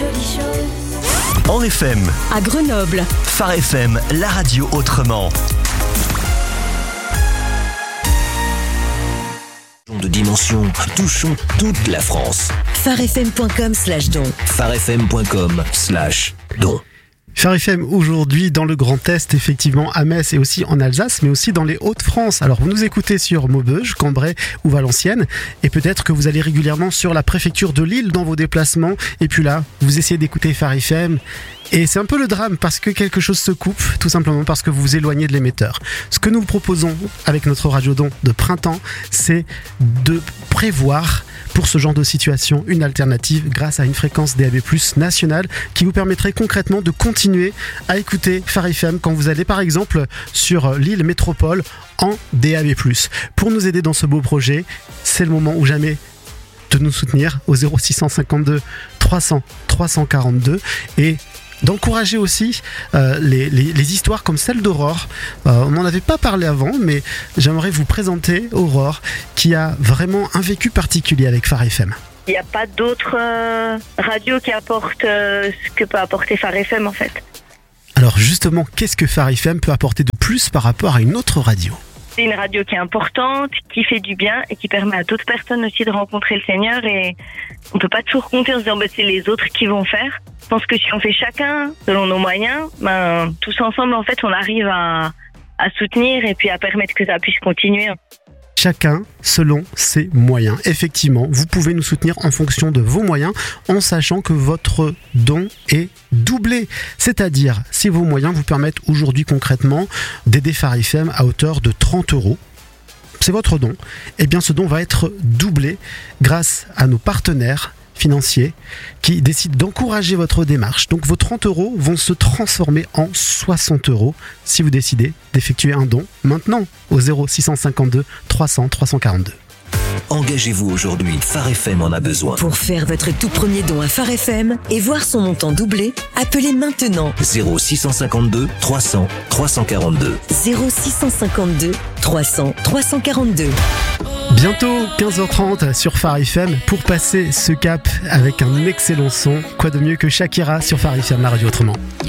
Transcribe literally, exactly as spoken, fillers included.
jolies choses. En F M, à Grenoble. Phare F M, la radio autrement. De dimension, touchons toute la France. pharefm.com slash don. pharefm.com slash don. Phare F M aujourd'hui dans le Grand Est, effectivement à Metz et aussi en Alsace, mais aussi dans les Hauts-de-France. Alors vous nous écoutez sur Maubeuge, Cambrai ou Valenciennes, et peut-être que vous allez régulièrement sur la préfecture de Lille dans vos déplacements, et puis là, vous essayez d'écouter Phare F M, et c'est un peu le drame parce que quelque chose se coupe, tout simplement parce que vous vous éloignez de l'émetteur. Ce que nous vous proposons avec notre radiodon de printemps, c'est de prévoir pour ce genre de situation une alternative grâce à une fréquence D A B plus, nationale qui vous permettrait concrètement de continuer à écouter Phare F M quand vous allez par exemple sur Lille Métropole en D A B plus. Pour nous aider dans ce beau projet, c'est le moment ou jamais de nous soutenir au zéro six cent cinquante-deux trois cents trois cent quarante-deux et d'encourager aussi euh, les, les, les histoires comme celle d'Aurore. Euh, on n'en avait pas parlé avant, mais j'aimerais vous présenter Aurore, qui a vraiment un vécu particulier avec Phare F M. Il n'y a pas d'autres euh, radios qui apportent euh, ce que peut apporter Phare F M en fait. Alors justement, qu'est-ce que Phare F M peut apporter de plus par rapport à une autre radio ? C'est une radio qui est importante, qui fait du bien et qui permet à d'autres personnes aussi de rencontrer le Seigneur, et on peut pas toujours compter en se disant bah, c'est les autres qui vont faire. Je pense que si on fait chacun selon nos moyens, ben, tous ensemble en fait on arrive à, à soutenir et puis à permettre que ça puisse continuer. Chacun selon ses moyens. Effectivement, vous pouvez nous soutenir en fonction de vos moyens, en sachant que votre don est doublé. C'est-à-dire, si vos moyens vous permettent aujourd'hui concrètement d'aider Phare F M à hauteur de trente euros, c'est votre don, et bien ce don va être doublé grâce à nos partenaires financiers qui décident d'encourager votre démarche. Donc vos trente euros vont se transformer en soixante euros si vous décidez d'effectuer un don maintenant au zéro six cent cinquante-deux trois cents trois cent quarante-deux. Engagez-vous aujourd'hui, Phare F M en a besoin. Pour faire votre tout premier don à Phare F M et voir son montant doublé, appelez maintenant zéro six cent cinquante-deux trois cents trois cent quarante-deux. zéro six cent cinquante-deux trois cents trois cent quarante-deux. Bientôt quinze heures trente sur Phare F M pour passer ce cap avec un excellent son. Quoi de mieux que Shakira sur Phare F M, la radio autrement.